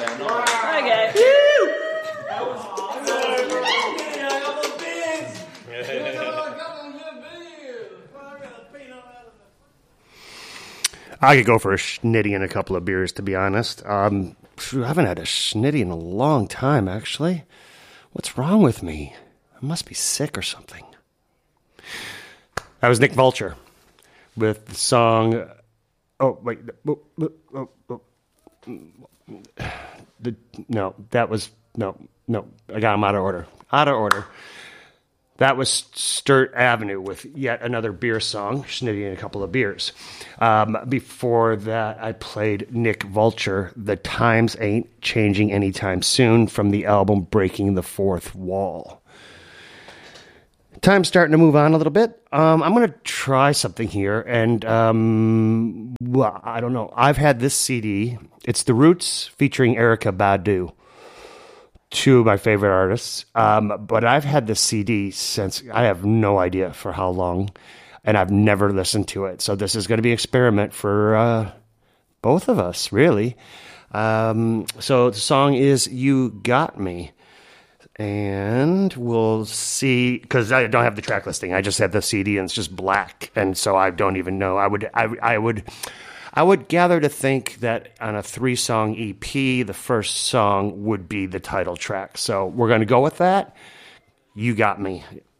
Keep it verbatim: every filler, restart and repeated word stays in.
Okay. That was I could go for a schnitty and a couple of beers, to be honest. Um, I haven't had a schnitty in a long time, actually. What's wrong with me? I must be sick or something. That was Nick Vulture with the song... Oh, wait. Oh, oh, oh, oh. The, no, that was... No, no. I got him out of order. Out of order. That was Sturt Avenue with yet another beer song, Schnitty and a couple of beers. Um, before that, I played Nick Vulture, The Times Ain't Changing Anytime Soon, from the album Breaking the Fourth Wall. Time's starting to move on a little bit. Um, I'm going to try something here, and um, well, I don't know. I've had this C D. It's The Roots featuring Erykah Badu. Two of my favorite artists, um, but I've had this C D since I have no idea for how long, and I've never listened to it. So this is going to be an experiment for uh, both of us, really. Um, so the song is "You Got Me," and we'll see, because I don't have the track listing. I just have the C D, and it's just black, and so I don't even know. I would, I, I would. I would gather to think that on a three-song E P, the first song would be the title track. So we're going to go with that. You Got Me.